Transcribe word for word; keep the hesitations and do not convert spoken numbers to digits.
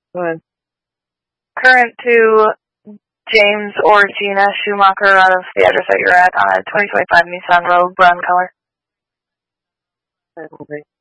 Go ahead. Current to James or Gina Schumacher out of the address that you're at on a twenty twenty-five Nissan Rogue, brown color. Okay.